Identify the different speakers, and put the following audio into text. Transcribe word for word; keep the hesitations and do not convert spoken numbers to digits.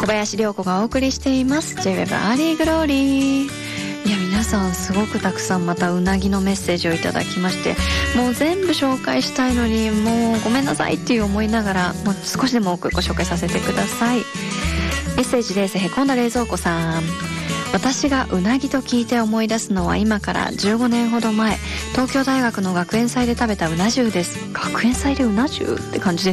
Speaker 1: 小林涼子がお送りしています J-ウェブ アーリーグローリー。いや皆さんすごくたくさんまたうなぎのメッセージをいただきまして、もう全部紹介したいのにもうごめんなさいっていう思いながら、もう少しでも多くご紹介させてください。メッセージです。へこんだ冷蔵庫さん、私がうなぎと聞いて思い出すのは今からじゅうごねんほど前、東京大学の学園祭で食べたうな重です。学園祭でうな重って感じです